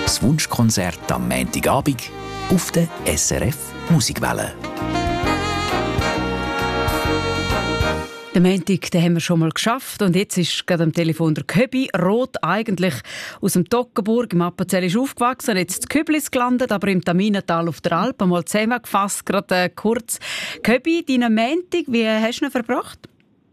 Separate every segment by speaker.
Speaker 1: Das Wunschkonzert am Montagabend auf der SRF Musikwelle.
Speaker 2: Den Montag, den haben wir schon mal geschafft und jetzt ist gerade am Telefon der Köbi Roth, eigentlich aus dem Toggenburg im Appenzell, ist aufgewachsen, jetzt in Küblis gelandet, aber im Taminental auf der Alp, einmal zusammengefasst, gerade kurz. Köbi, deinen Montag, wie hast du ihn verbracht?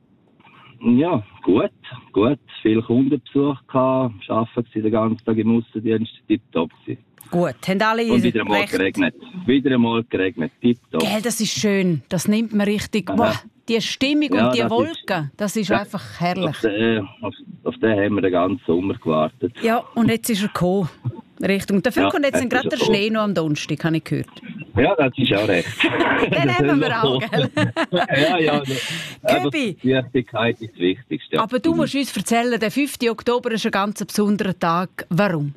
Speaker 3: Ja, gut. Viel Kundenbesuch gehabt, arbeiten den ganzen Tag im Aussendienst, tipptopp gewesen.
Speaker 2: Gut, haben alle
Speaker 3: und wieder einmal geregnet, tipptopp.
Speaker 2: Gell, das ist schön, das nimmt man richtig. Boah, die Stimmung und die Wolken, das ist einfach herrlich.
Speaker 3: Auf den haben wir den ganzen Sommer gewartet.
Speaker 2: Ja, und jetzt ist er gekommen. Richtig. Und dafür kommt jetzt gerade der Schnee noch am Donnerstag, habe ich gehört.
Speaker 3: Ja, das ist auch recht.
Speaker 2: Den haben wir auch, gell?
Speaker 3: ja.
Speaker 2: Göbi.
Speaker 3: Die Wichtigkeit ist das Wichtigste.
Speaker 2: Aber du musst uns erzählen, der 5. Oktober ist ein ganz besonderer Tag. Warum?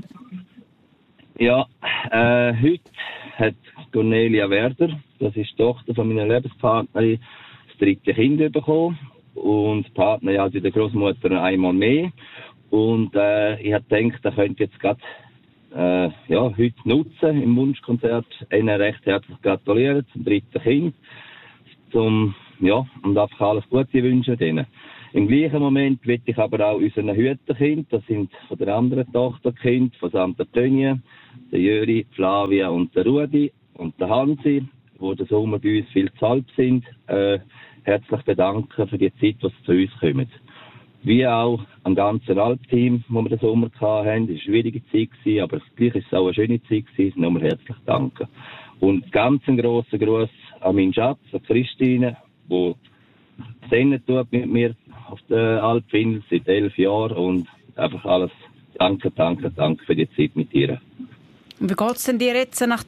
Speaker 3: Ja, heute hat Cornelia Werder, das ist die Tochter von meiner Lebenspartnerin, das 3. Kind bekommen. Und die Partner, also die Großmutter einmal mehr. Und ich habe gedacht, er könnte jetzt gerade heute nutzen im Wunschkonzert. Ihnen recht herzlich gratulieren zum 3. Kind. Und einfach alles Gute wünschen denen. Im gleichen Moment will ich aber auch unseren Hüterkind, das sind von der anderen Tochterkind, von Sant'Antonio, der Jöri, Flavia und der Rudi und der Hansi, die den Sommer bei uns viel zu Alp sind, herzlich bedanken für die Zeit, die sie zu uns kommen. Wie auch am ganzen Alpteam, wo wir den Sommer hatten. Es war eine schwierige Zeit, aber gleich war es auch eine schöne Zeit. Nochmal herzlich danken. Und ganz einen grossen Gruß an meinen Schatz, an Christine, die Szene tut mit mir auf der Alpfindel seit 11 Jahren. Und einfach alles danke für die Zeit mit ihr.
Speaker 2: Und wie geht es denn dir jetzt nach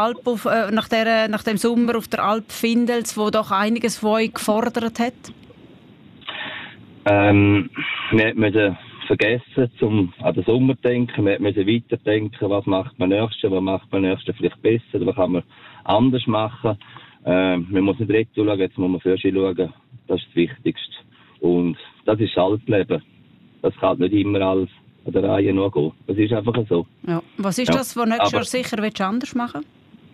Speaker 2: dem Sommer auf der Alp Findels, wo doch einiges von euch gefordert hat?
Speaker 3: Wir müssen vergessen, an den Sommer zu denken. Wir müssen weiterdenken, was macht man nächstes, was macht man nächstes vielleicht besser, was kann man anders machen. Man muss nicht retour schauen, jetzt muss man für sich schauen. Das ist das Wichtigste. Und das ist das Alpleben. Das kann nicht immer alles an der Reihe noch gehen. Das ist einfach so.
Speaker 2: Ja. Was ist das, was nächstes Jahr sicher anders machen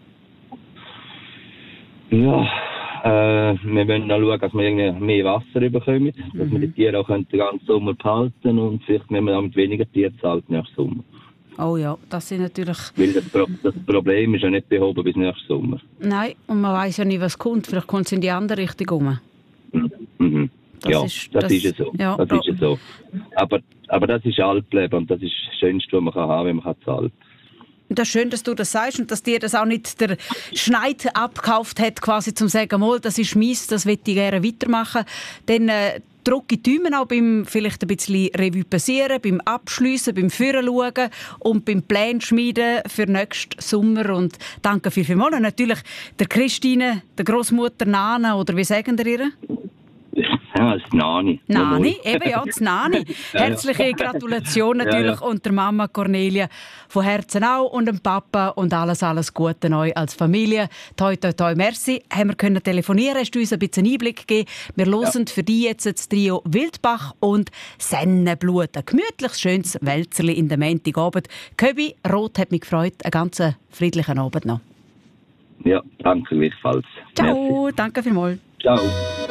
Speaker 2: willst?
Speaker 3: Ja, wir wollen noch schauen, dass wir irgendwie mehr Wasser bekommen, dass wir die Tiere auch den ganzen Sommer behalten und vielleicht müssen wir auch mit weniger Tieren zahlen nächsten Sommer.
Speaker 2: Oh ja, das sind natürlich...
Speaker 3: Weil das Problem ist ja nicht behoben bis nächsten Sommer.
Speaker 2: Nein, und man weiss ja nicht, was kommt. Vielleicht kommt es in die andere Richtung um.
Speaker 3: Mhm. Das ist ja so.
Speaker 2: Ja,
Speaker 3: das ist ja so. Aber das ist Alpleben und das ist das Schönste, was man haben kann, wenn man zahlt.
Speaker 2: Das ist schön, dass du das sagst und dass dir das auch nicht der Schneid abgekauft hat, quasi zum sagen, mal, das ist mies, das will ich gerne weitermachen. Dann drücke ich die Daumen auch beim vielleicht ein bisschen Revue passieren, beim Abschliessen, beim Führen schauen und beim Plan schmieden für nächsten Sommer. Und danke vielmals. Und natürlich der Christine, der Großmutter Nana, oder wie sagen ihr ihr?
Speaker 3: Ja, das Nani.
Speaker 2: Nani, eben ja, das Nani. Herzliche Gratulation natürlich und der Mama Cornelia von Herzen auch und dem Papa und alles Gute euch als Familie. Toi, toi, toi, merci. Haben wir können telefonieren, hast du uns ein bisschen Einblick gegeben. Wir hören für dich jetzt das Trio Wildbach und Sennenblut. Ein gemütliches, schönes Wälzerli in der Montagabend. Köbi Roth hat mich gefreut. Einen ganz friedlichen Abend noch.
Speaker 3: Ja, danke gleichfalls.
Speaker 2: Ciao, merci. Danke vielmals.
Speaker 3: Ciao.